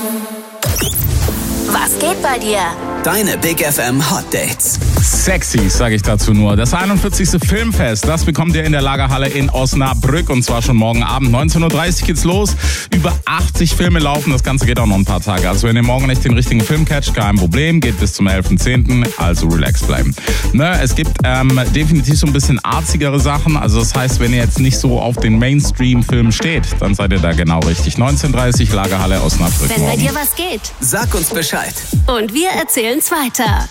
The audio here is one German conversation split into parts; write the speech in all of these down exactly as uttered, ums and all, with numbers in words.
Was geht bei dir? Deine Big F M Hot Dates. Sexy, sage ich dazu nur. Das einundvierzigste Filmfest, das bekommt ihr in der Lagerhalle in Osnabrück und zwar schon morgen Abend. neunzehn Uhr dreißig geht's los. Über achtzig Filme laufen, das Ganze geht auch noch ein paar Tage. Also wenn ihr morgen nicht den richtigen Film catcht, kein Problem, geht bis zum elften zehnten Also relax bleiben. Ne, es gibt ähm, definitiv so ein bisschen arzigere Sachen. Also das heißt, wenn ihr jetzt nicht so auf den Mainstream-Film steht, dann seid ihr da genau richtig. neunzehn Uhr dreißig Lagerhalle Osnabrück. Wenn morgen. bei dir was geht. Sag uns Bescheid. Und wir erzählen's weiter.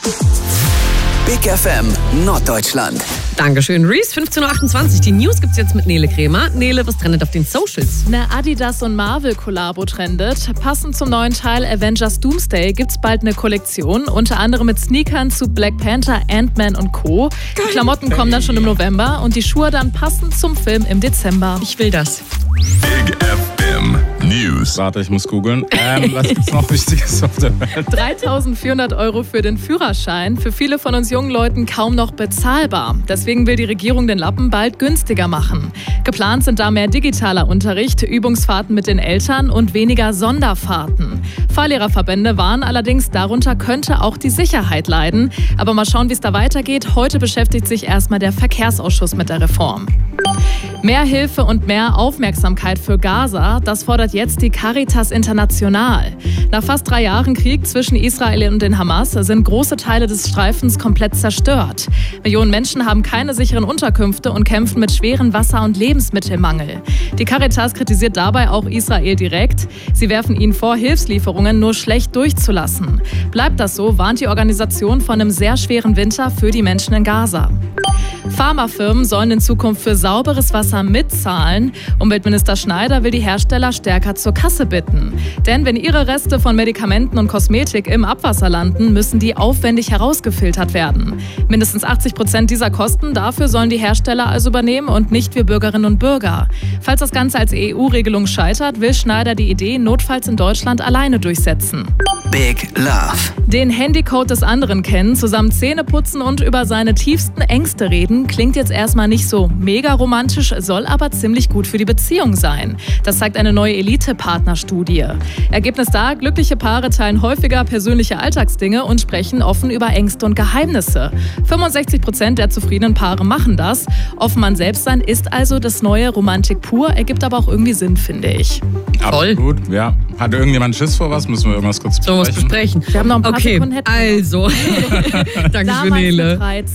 Big F M Norddeutschland. Dankeschön, Reese. fünfzehn Uhr achtundzwanzig. Die News gibt's jetzt mit Nele Krämer. Nele, was trendet auf den Socials? Eine Adidas und Marvel-Kollabo trendet. Passend zum neuen Teil Avengers Doomsday gibt's bald eine Kollektion. Unter anderem mit Sneakern zu Black Panther, Ant-Man und Co. Die Klamotten kommen dann schon im November und die Schuhe dann passend zum Film im Dezember. Ich will das. Big F M News. Warte, ich muss googeln. Ähm, was gibt's noch Wichtiges auf der Welt? dreitausendvierhundert Euro für den Führerschein. Für viele von uns jungen Leuten kaum noch bezahlbar. Deswegen will die Regierung den Lappen bald günstiger machen. Geplant sind da mehr digitaler Unterricht, Übungsfahrten mit den Eltern und weniger Sonderfahrten. Fahrlehrerverbände warnen allerdings, darunter könnte auch die Sicherheit leiden. Aber mal schauen, wie es da weitergeht. Heute beschäftigt sich erstmal der Verkehrsausschuss mit der Reform. Mehr Hilfe und mehr Aufmerksamkeit für Gaza, das fordert jetzt die Caritas International. Nach fast drei Jahren Krieg zwischen Israel und den Hamas sind große Teile des Streifens komplett zerstört. Millionen Menschen haben keine sicheren Unterkünfte und kämpfen mit schweren Wasser- und Lebensmittelmangel. Die Caritas kritisiert dabei auch Israel direkt. Sie werfen ihnen vor, Hilfslieferungen nur schlecht durchzulassen. Bleibt das so, warnt die Organisation vor einem sehr schweren Winter für die Menschen in Gaza. Pharmafirmen sollen in Zukunft für sauberes Wasser mitzahlen. Umweltminister Schneider will die Hersteller stärker zur Kasse bitten. Denn wenn ihre Reste von Medikamenten und Kosmetik im Abwasser landen, müssen die aufwendig herausgefiltert werden. Mindestens achtzig Prozent dieser Kosten dafür sollen die Hersteller also übernehmen und nicht wir Bürgerinnen und Bürger. Falls das Ganze als E U-Regelung scheitert, will Schneider die Idee notfalls in Deutschland alleine durchsetzen. Big Love. Den Handycode des anderen kennen, zusammen Zähne putzen und über seine tiefsten Ängste reden, klingt jetzt erstmal nicht so mega romantisch, soll aber ziemlich gut für die Beziehung sein. Das zeigt eine neue Elite-Partner-Studie. Ergebnis da, glückliche Paare teilen häufiger persönliche Alltagsdinge und sprechen offen über Ängste und Geheimnisse. fünfundsechzig Prozent der zufriedenen Paare machen das. Offen man selbst sein ist also das neue Romantik pur, ergibt aber auch irgendwie Sinn, finde ich. Voll. Absolut, ja. Hat irgendjemand Schiss vor was? Müssen wir irgendwas kurz besprechen? So was besprechen. Wir haben noch ein paar Okay, Sekunden. also. Dankeschön, Nele.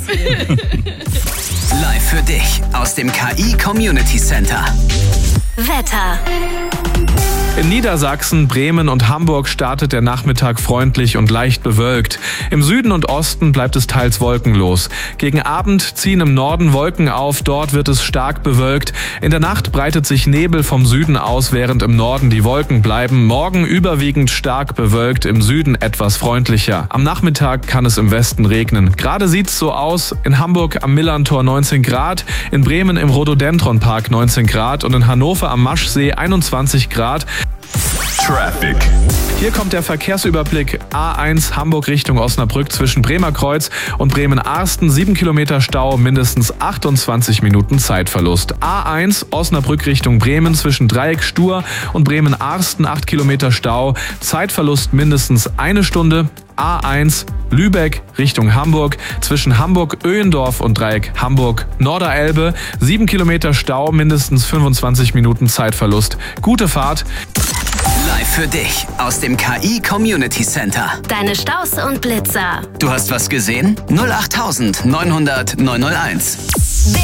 Live für dich aus dem K I Community Center. Wetter. In Niedersachsen, Bremen und Hamburg startet der Nachmittag freundlich und leicht bewölkt. Im Süden und Osten bleibt es teils wolkenlos. Gegen Abend ziehen im Norden Wolken auf, dort wird es stark bewölkt. In der Nacht breitet sich Nebel vom Süden aus, während im Norden die Wolken bleiben. Morgen überwiegend stark bewölkt, im Süden etwas freundlicher. Am Nachmittag kann es im Westen regnen. Gerade sieht's so aus, in Hamburg am Millantor neunzehn Grad, in Bremen im Rhododendron-Park neunzehn Grad und in Hannover am Maschsee einundzwanzig Grad. Traffic. Hier kommt der Verkehrsüberblick. A eins Hamburg Richtung Osnabrück zwischen Bremerkreuz und Bremen-Arsten. sieben Kilometer Stau, mindestens achtundzwanzig Minuten Zeitverlust. A eins Osnabrück Richtung Bremen zwischen Dreieck Stur und Bremen-Arsten. acht Kilometer Stau, Zeitverlust mindestens eine Stunde. A eins Lübeck Richtung Hamburg zwischen Hamburg-Öhendorf und Dreieck Hamburg-Norderelbe. sieben Kilometer Stau, mindestens fünfundzwanzig Minuten Zeitverlust. Gute Fahrt. Live für dich aus dem K I Community Center. Deine Staus und Blitzer. Du hast was gesehen? null acht neunhundert neunhunderт neunhunderteins.